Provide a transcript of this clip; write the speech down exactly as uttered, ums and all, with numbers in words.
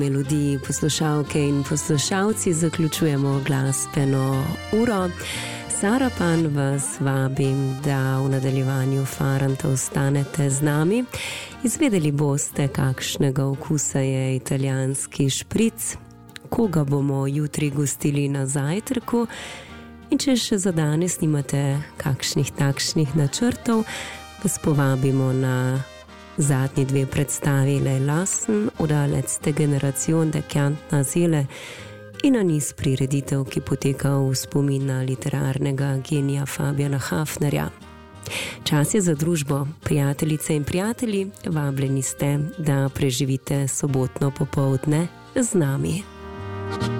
Melodiji poslušalke in poslušalci zaključujemo glasbeno uro. Sara Pan vas vabim, da v nadaljevanju Faranta ostanete z nami. Izvedeli boste, kakšnega okusa je italijanski špric, koga bomo jutri gostili na zajtrku in če še za danes nimate kakšnih takšnih načrtov, vas povabimo na zadnji dve predstavi Le Lassen oder letzte Generation der Kärntner Seele in na niz prireditev, ki poteka v spomin na literarnega genija Fabiana Hafnerja. Čas je za družbo, prijateljice in prijatelji, vabljeni ste, da preživite sobotno popoldne z nami.